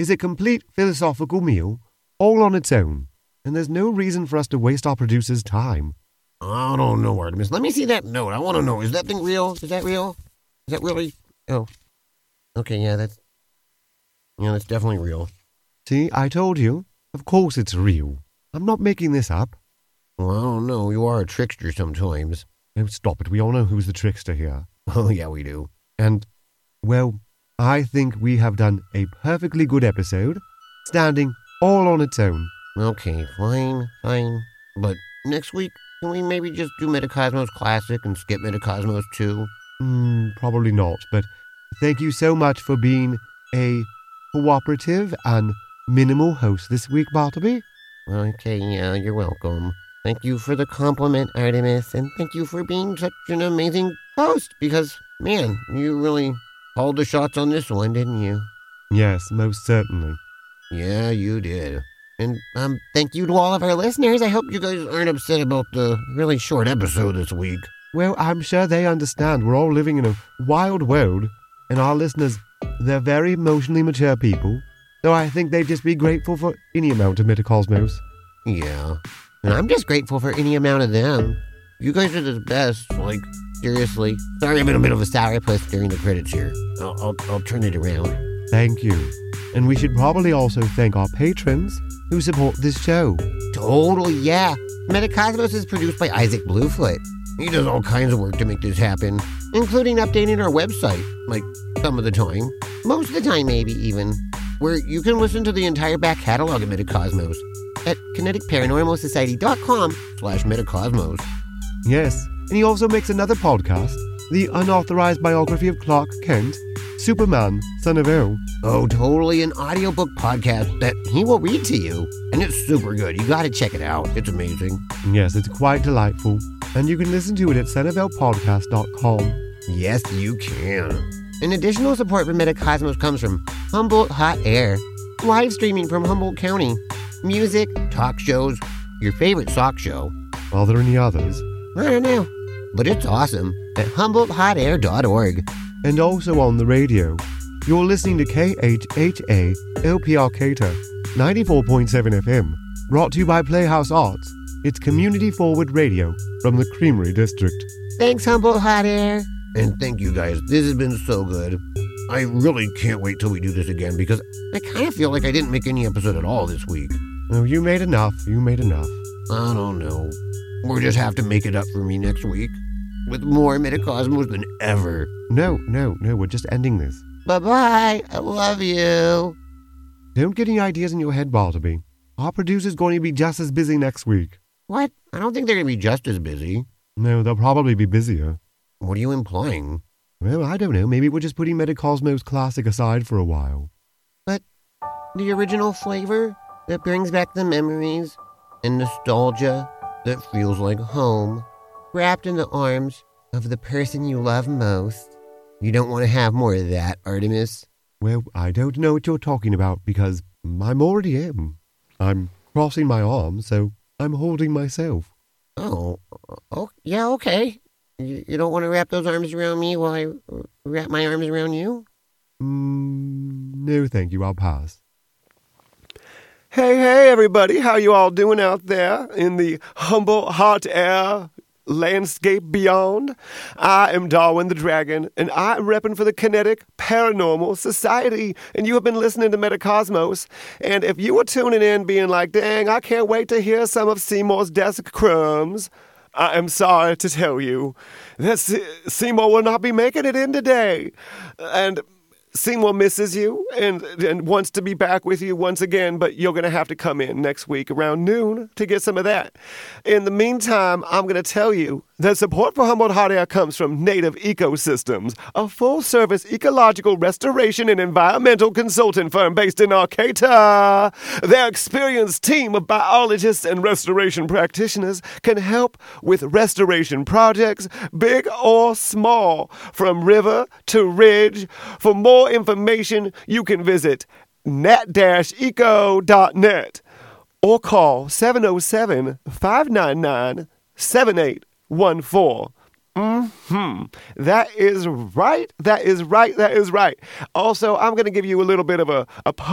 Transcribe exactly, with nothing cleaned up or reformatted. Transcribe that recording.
is a complete philosophical meal, all on its own, and there's no reason for us to waste our producer's time. I don't know, Artemis. Let me see that note. I want to know, is that thing real? Is that real? Is that really? Oh. Okay, yeah, that's... Yeah, that's definitely real. See, I told you. Of course it's real. I'm not making this up. Well, I don't know. You are a trickster sometimes. Oh, stop it. We all know who's the trickster here. Oh, yeah, we do. And, well, I think we have done a perfectly good episode, standing all on its own. Okay, fine, fine. But next week, can we maybe just do Metacosmos Classic and skip Metacosmos two? Hmm, probably not, but thank you so much for being a cooperative and minimal host this week, Bartleby. Okay, yeah, you're welcome. Thank you for the compliment, Artemis, and thank you for being such an amazing host, because, man, you really called the shots on this one, didn't you? Yes, most certainly. Yeah, you did. And um, thank you to all of our listeners. I hope you guys aren't upset about the really short episode this week. Well, I'm sure they understand. We're all living in a wild world, and our listeners, they're very emotionally mature people, so I think they'd just be grateful for any amount of Metacosmos. Yeah. And I'm just grateful for any amount of them. You guys are the best, like, seriously. Sorry I'm in a bit of a sourpuss during the credits here. I'll, I'll, I'll turn it around. Thank you. And we should probably also thank our patrons who support this show. Totally, yeah. Metacosmos is produced by Isaac Bluefoot. He does all kinds of work to make this happen, including updating our website, like, some of the time. Most of the time, maybe, even. Where you can listen to the entire back catalog of Metacosmos at kinetic paranormal society dot com slash Metacosmos. Yes, and he also makes another podcast, the unauthorized biography of Clark Kent, Superman, Son of Earl. Oh, totally, an audiobook podcast that he will read to you. And it's super good. You gotta check it out. It's amazing. Yes, it's quite delightful. And you can listen to it at son of el podcast dot com. Yes, you can. And additional support from Metacosmos comes from Humboldt Hot Air, live streaming from Humboldt County, music, talk shows, your favorite sock show. Are there any others? I don't know, but it's awesome at humboldt hot air dot org. And also on the radio. You're listening to K H H A L P Arcata, ninety-four point seven F M, brought to you by Playhouse Arts. It's community-forward radio from the Creamery District. Thanks, Humboldt Hot Air. And thank you guys. This has been so good. I really can't wait till we do this again because I kind of feel like I didn't make any episode at all this week. Oh, you made enough. You made enough. I don't know. We'll just have to make it up for me next week with more Metacosmos than ever. No, no, no. We're just ending this. Bye-bye. I love you. Don't get any ideas in your head, Bartleby. Our producer's going to be just as busy next week. What? I don't think they're going to be just as busy. No, they'll probably be busier. What are you implying? Well, I don't know. Maybe we're just putting Metacosmos Classic aside for a while. But the original flavor that brings back the memories and nostalgia that feels like home, wrapped in the arms of the person you love most. You don't want to have more of that, Artemis? Well, I don't know what you're talking about because I'm already in. I'm crossing my arms, so I'm holding myself. Oh, oh yeah, okay. You, you don't want to wrap those arms around me while I wrap my arms around you? Mm, no, thank you. I'll pass. Hey, hey, everybody. How you all doing out there in the humble, hot air landscape beyond? I am Darwin the Dragon, and I'm repping for the Kinetic Paranormal Society, and you have been listening to Metacosmos. And if you were tuning in being like, dang, I can't wait to hear some of Seymour's desk crumbs, I am sorry to tell you that Se- Seymour will not be making it in today. And Seymour misses you and, and wants to be back with you once again, but you're going to have to come in next week around noon to get some of that. In the meantime, I'm going to tell you that support for Humboldt Hot Air comes from Native Ecosystems, a full-service ecological restoration and environmental consulting firm based in Arcata. Their experienced team of biologists and restoration practitioners can help with restoration projects, big or small, from river to ridge. For more information, you can visit nat dash eco dot net or call seven oh seven, five nine nine, seven eight one four. Mm-hmm. That is right. That is right. That is right. Also, I'm going to give you a little bit of a, a